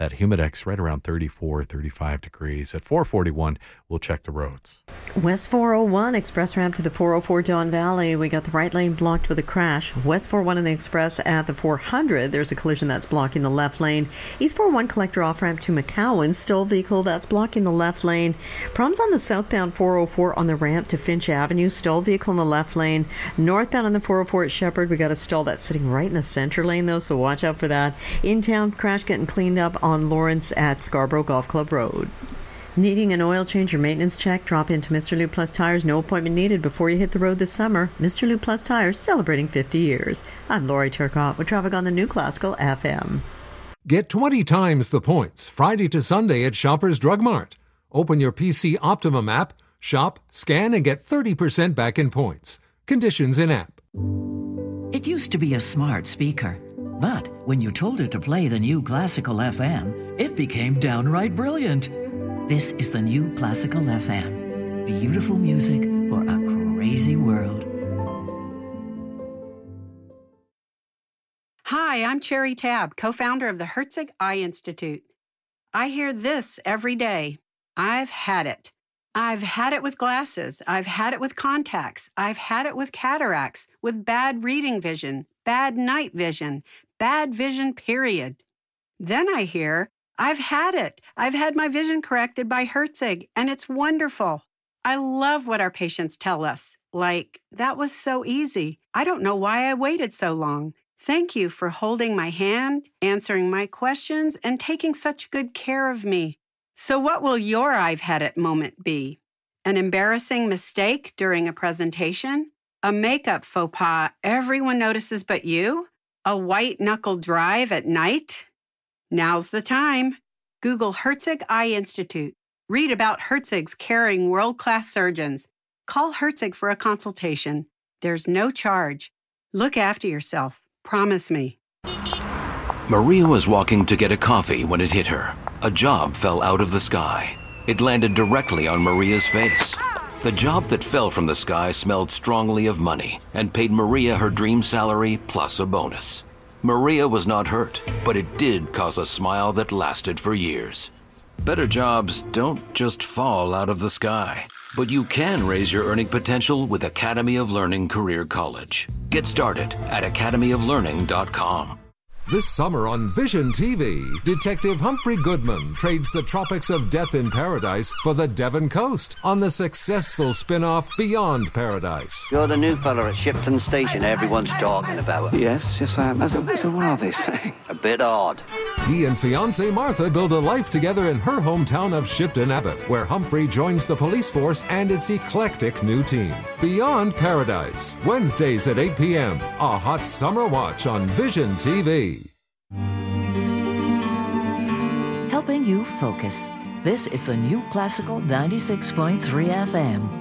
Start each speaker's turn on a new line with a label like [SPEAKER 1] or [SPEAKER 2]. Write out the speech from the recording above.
[SPEAKER 1] That Humidex right around 34, 35 degrees. At 4:41, we'll check the roads.
[SPEAKER 2] West 401 express ramp to the 404 Don Valley. We got the right lane blocked with a crash. West 401 in the express at the 400. There's a collision that's blocking the left lane. East 401 collector off ramp to McCowan. Stole vehicle that's blocking the left lane. Problems on the southbound 404 on the ramp to Finch Avenue. Stole vehicle in the left lane. Northbound on the 404 at Shepherd. We got a stall that's sitting right in the center lane though, so watch out for that. In town crash getting cleaned up on Lawrence at Scarborough Golf Club Road. Needing an oil change or maintenance check? Drop into Mr. Lube Plus Tires. No appointment needed before you hit the road this summer. Mr. Lube Plus Tires celebrating 50 years. I'm Lori Turcotte with traffic on the New Classical FM.
[SPEAKER 3] Get 20 times the points Friday to Sunday at Shoppers Drug Mart. Open your PC Optimum app, shop, scan, and get 30% back in points. Conditions in app.
[SPEAKER 4] It used to be a smart speaker, but when you told it to play the New Classical FM, it became downright brilliant. This is the New Classical FM. Beautiful music for a crazy world.
[SPEAKER 5] Hi, I'm Cherry Tabb, co-founder of the Herzig Eye Institute. I hear this every day. I've had it. I've had it with glasses. I've had it with contacts. I've had it with cataracts, with bad reading vision, bad night vision, bad vision, period. Then I hear, I've had it. I've had my vision corrected by Herzig, and it's wonderful. I love what our patients tell us. Like, that was so easy. I don't know why I waited so long. Thank you for holding my hand, answering my questions, and taking such good care of me. So what will your I've had it moment be? An embarrassing mistake during a presentation? A makeup faux pas everyone notices but you? A white-knuckle drive at night? Now's the time. Google Herzig Eye Institute. Read about Herzig's caring world-class surgeons. Call Herzig for a consultation. There's no charge. Look after yourself. Promise me.
[SPEAKER 6] Maria was walking to get a coffee when it hit her. A job fell out of the sky. It landed directly on Maria's face. The job that fell from the sky smelled strongly of money and paid Maria her dream salary plus a bonus. Maria was not hurt, but it did cause a smile that lasted for years. Better jobs don't just fall out of the sky, but you can raise your earning potential with Academy of Learning Career College. Get started at academyoflearning.com.
[SPEAKER 3] This summer on Vision TV, Detective Humphrey Goodman trades the tropics of death in paradise for the Devon coast on the successful spin-off Beyond Paradise.
[SPEAKER 7] You're the new fella at Shipton Station everyone's talking about.
[SPEAKER 8] Yes, I am. So what are they saying?
[SPEAKER 7] A bit odd.
[SPEAKER 3] He and fiancée Martha build a life together in her hometown of Shipton Abbott, where Humphrey joins the police force and its eclectic new team. Beyond Paradise, Wednesdays at 8 p.m. A hot summer watch on Vision TV.
[SPEAKER 4] Helping you focus. This is the New Classical 96.3 FM.